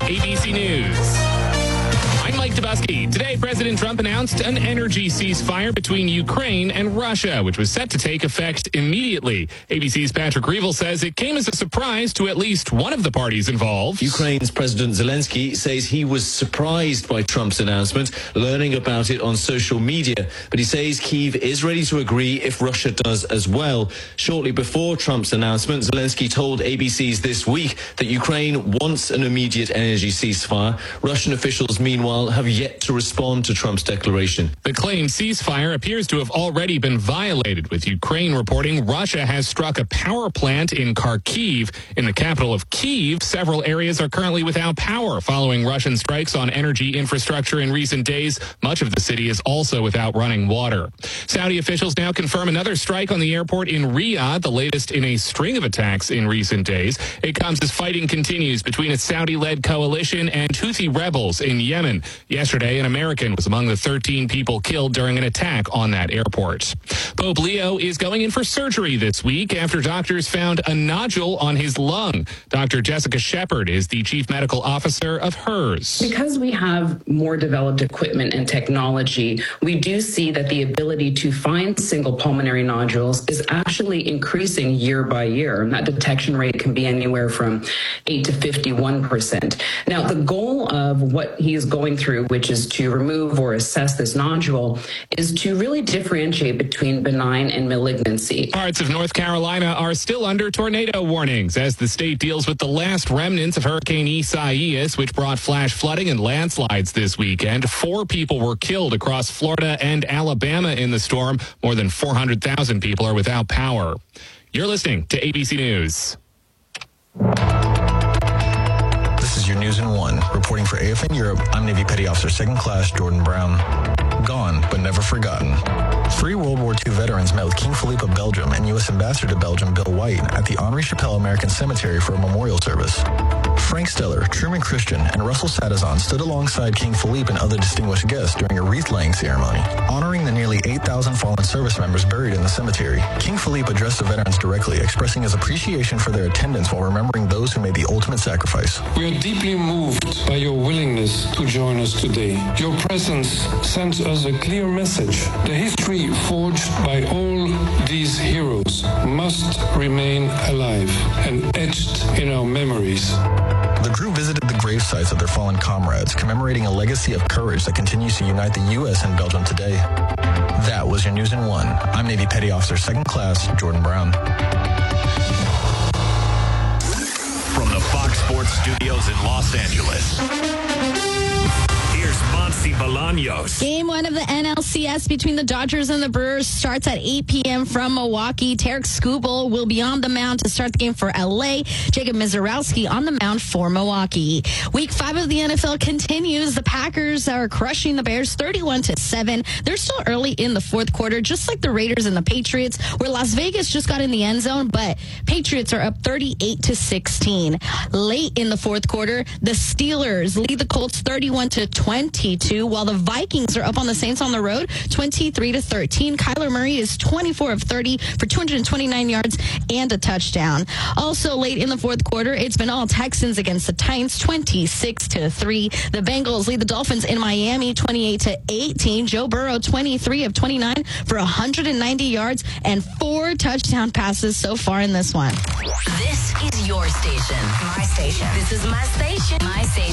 ABC News. I'm Mike Dubusky. Today, President Trump announced an energy ceasefire between Ukraine and Russia, which was set to take effect immediately. ABC's Patrick Reevell says it came as a surprise to at least one of the parties involved. Ukraine's President Zelensky says he was surprised by Trump's announcement, learning about it on social media. But he says Kyiv is ready to agree if Russia does as well. Shortly before Trump's announcement, Zelensky told ABC's This Week that Ukraine wants an immediate energy ceasefire. Russian officials, meanwhile, have yet to respond to Trump's declaration. The claimed ceasefire appears to have already been violated, with Ukraine reporting Russia has struck a power plant in Kharkiv. In the capital of Kyiv, several areas are currently without power following Russian strikes on energy infrastructure in recent days. Much of the city is also without running water. Saudi officials now confirm another strike on the airport in Riyadh, the latest in a string of attacks in recent days. It comes as fighting continues between a Saudi-led coalition and Houthi rebels in Yemen. Yesterday, an American was among the 13 people killed during an attack on that airport. Pope Leo is going in for surgery this week after doctors found a nodule on his lung. Dr. Jessica Shepard is the chief medical officer of HERS. Because we have more developed equipment and technology, we do see that the ability to find single pulmonary nodules is actually increasing year by year. And that detection rate can be anywhere from 8 to 51%. Now, the goal of what he is going through, which is to remove or assess this nodule, is to really differentiate between benign and malignancy. Parts of North Carolina are still under tornado warnings as the state deals with the last remnants of Hurricane Isaias, which brought flash flooding and landslides this weekend. 4 people were killed across Florida and Alabama in the storm. More than 400,000 people are without power. You're listening to ABC News. This is your News in 1. Reporting for AFN Europe, I'm Navy Petty Officer 2nd Class Jordan Brown. Gone, but never forgotten. 3 World War II veterans met with King Philippe of Belgium and U.S. Ambassador to Belgium Bill White at the Henri Chapelle American Cemetery for a memorial service. Frank Steller, Truman Christian, and Russell Sadazon stood alongside King Philippe and other distinguished guests during a wreath-laying ceremony, honoring the nearly 8,000 fallen service members buried in the cemetery. King Philippe addressed the veterans directly, expressing his appreciation for their attendance while remembering those who made the ultimate sacrifice. We are deeply moved by your willingness to join us today. Your presence sends us a clear message. The history forged by all these heroes must remain alive and etched in our memories. The group visited the grave sites of their fallen comrades, commemorating a legacy of courage that continues to unite the U.S. and Belgium today. That was your News in 1. I'm Navy Petty Officer 2nd Class Jordan Brown. From the Fox Sports Studios in Los Angeles, here's Monty Bolaños. Game 1 of the NLCS between the Dodgers and the Brewers starts at 8 p.m. from Milwaukee. Tarek Skubal will be on the mound to start the game for L.A. Jacob Misiorowski on the mound for Milwaukee. Week 5 of the NFL continues. The Packers are crushing the Bears 31-7. They're still early in the fourth quarter, just like the Raiders and the Patriots, where Las Vegas just got in the end zone, but Patriots are up 38-16. Late in the fourth quarter, the Steelers lead the Colts 31-22, while the Vikings are up on the Saints on the road 23-13. Kyler Murray is 24 of 30 for 229 yards and a touchdown. Also late in the fourth quarter, it's been all Texans against the Titans 26-3. The Bengals lead the Dolphins in Miami 28-18. Joe Burrow 23 of 29 for 190 yards and 4 touchdown passes so far in this one. This is your station. My station. This is my station. My station.